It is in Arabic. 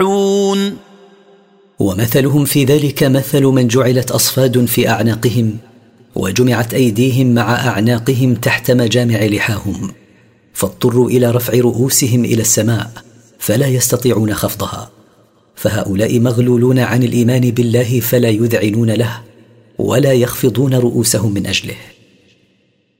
ومثلهم في ذلك مثل من جعلت أصفاد في أعناقهم وجمعت أيديهم مع أعناقهم تحت مجامع لحاهم، فاضطروا إلى رفع رؤوسهم إلى السماء فلا يستطيعون خفضها، فهؤلاء مغلولون عن الإيمان بالله فلا يذعنون له ولا يخفضون رؤوسهم من أجله.